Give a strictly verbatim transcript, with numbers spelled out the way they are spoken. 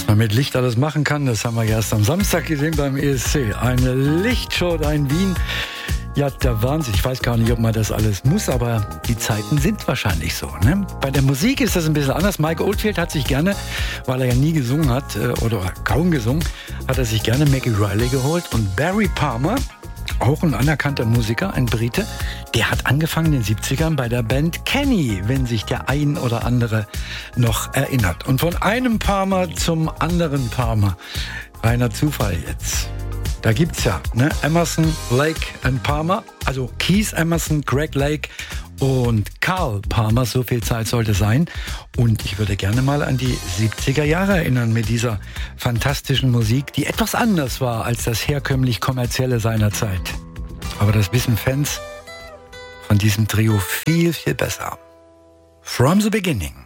Was man mit Licht alles machen kann, das haben wir erst am Samstag gesehen beim E S C. Eine Lichtshow da in Wien. Ja, der Wahnsinn. Ich weiß gar nicht, ob man das alles muss, aber die Zeiten sind wahrscheinlich so. Ne? Bei der Musik ist das ein bisschen anders. Mike Oldfield hat sich gerne, weil er ja nie gesungen hat, oder kaum gesungen, hat er sich gerne Maggie Riley geholt. Und Barry Palmer, auch ein anerkannter Musiker, ein Brite, der hat angefangen in den siebzigern bei der Band Kenny, wenn sich der ein oder andere noch erinnert. Und von einem Palmer zum anderen Palmer. Reiner Zufall jetzt. Da gibt's ja ne? Emerson, Lake und Palmer, also Keith Emerson, Greg Lake und Carl Palmer, so viel Zeit sollte sein. Und ich würde gerne mal an die siebziger Jahre erinnern mit dieser fantastischen Musik, die etwas anders war als das herkömmlich kommerzielle seiner Zeit. Aber das wissen Fans von diesem Trio viel, viel besser. From the Beginning.